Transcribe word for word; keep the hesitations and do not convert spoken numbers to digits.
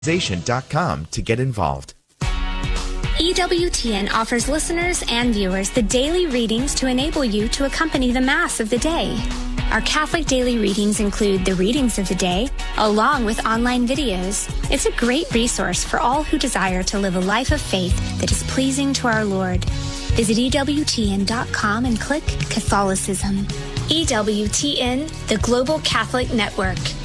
dot com to get involved. E W T N offers listeners and viewers the daily readings to enable you to accompany the Mass of the day. Our Catholic daily readings include the readings of the day, along with online videos. It's a great resource for all who desire to live a life of faith that is pleasing to our Lord. Visit E W T N dot com and click Catholicism. E W T N, the Global Catholic Network.